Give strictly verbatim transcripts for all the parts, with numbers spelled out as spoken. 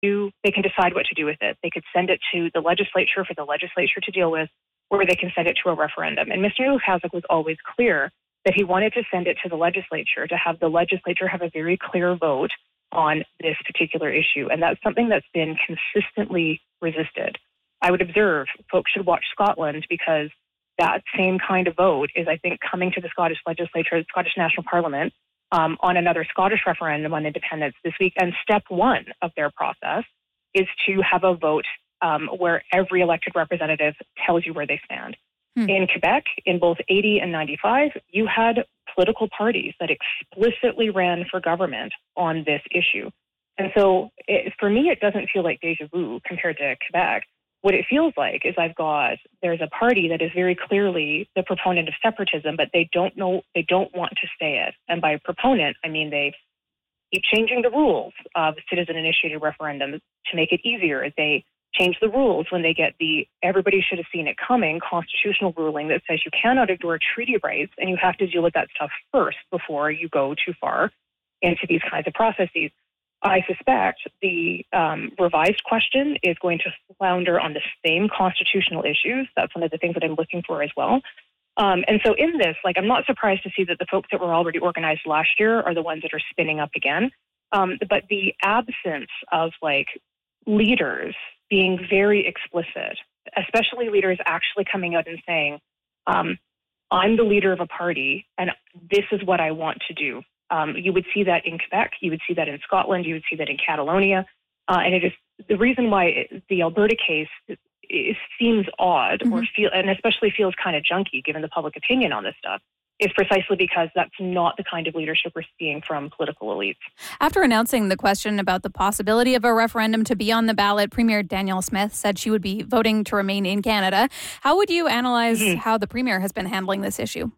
do, they can decide what to do with it. They could send it to the legislature for the legislature to deal with, or they can send it to a referendum. And Mister Lukaszuk was always clear that he wanted to send it to the legislature, to have the legislature have a very clear vote on this particular issue. And that's something that's been consistently resisted. I would observe folks should watch Scotland, because that same kind of vote is, I think, coming to the Scottish legislature, the Scottish National Parliament, um, on another Scottish referendum on independence this week. And step one of their process is to have a vote um, where every elected representative tells you where they stand. Hmm. In Quebec, in both eighty and ninety-five, you had political parties that explicitly ran for government on this issue. And so it, for me, it doesn't feel like deja vu compared to Quebec. What it feels like is I've got, there's a party that is very clearly the proponent of separatism, but they don't know, they don't want to say it. And by proponent, I mean they keep changing the rules of citizen-initiated referendums to make it easier. They change the rules when they get the everybody should have seen it coming constitutional ruling that says you cannot ignore treaty rights, and you have to deal with that stuff first before you go too far into these kinds of processes. I suspect the um, revised question is going to flounder on the same constitutional issues. That's one of the things that I'm looking for as well. Um, and so in this, like, I'm not surprised to see that the folks that were already organized last year are the ones that are spinning up again. Um, but the absence of, like, leaders being very explicit, especially leaders actually coming out and saying, um, I'm the leader of a party and this is what I want to do. Um, you would see that in Quebec, you would see that in Scotland, you would see that in Catalonia. Uh, and it is the reason why it, the Alberta case it, it seems odd mm-hmm. or feel, and especially feels kind of junky given the public opinion on this stuff, is precisely because that's not the kind of leadership we're seeing from political elites. After announcing the question about the possibility of a referendum to be on the ballot, Premier Danielle Smith said she would be voting to remain in Canada. How would you analyze mm-hmm. how the Premier has been handling this issue?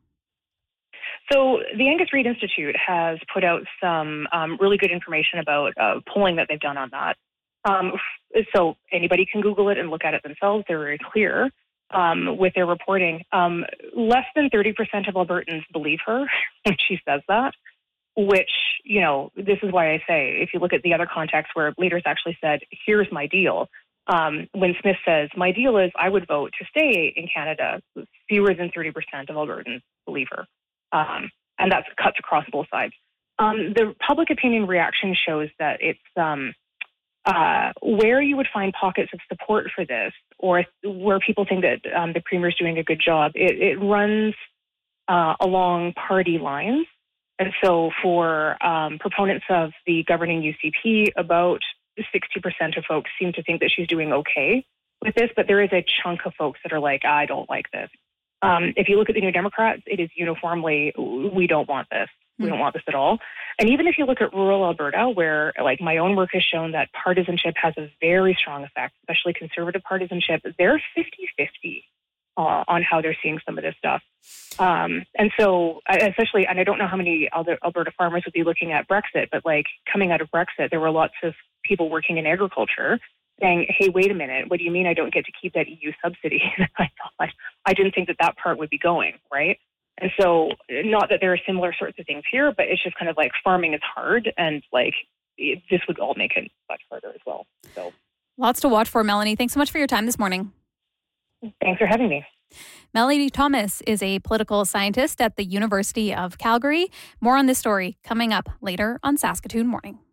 So the Angus Reid Institute has put out some um, really good information about uh, polling that they've done on that. Um, so anybody can Google it and look at it themselves. They're very clear um, with their reporting. Um, less than thirty percent of Albertans believe her when she says that, which, you know, this is why I say, if you look at the other context where leaders actually said, here's my deal. Um, when Smith says, my deal is I would vote to stay in Canada, fewer than thirty percent of Albertans believe her. Um, and that's cuts across both sides. Um, the public opinion reaction shows that it's um, uh, where you would find pockets of support for this, or where people think that um, the Premier is doing a good job. It, it runs uh, along party lines. And so for um, proponents of the governing U C P, about sixty percent of folks seem to think that she's doing okay with this, but there is a chunk of folks that are like, I don't like this. Um, if you look at the New Democrats, it is uniformly, we don't want this. We don't want this at all. And even if you look at rural Alberta, where, like, my own work has shown that partisanship has a very strong effect, especially conservative partisanship, they're fifty-fifty uh, on how they're seeing some of this stuff. Um, and so, especially, and I don't know how many other Alberta farmers would be looking at Brexit, but, like, coming out of Brexit, there were lots of people working in agriculture saying, hey, wait a minute, what do you mean I don't get to keep that E U subsidy? I thought, I didn't think that that part would be going, right? And so, not that there are similar sorts of things here, but it's just kind of like farming is hard, and like it, this would all make it much harder as well. So, lots to watch for, Melanie. Thanks so much for your time this morning. Thanks for having me. Melanie Thomas is a political scientist at the University of Calgary. More on this story coming up later on Saskatoon Morning.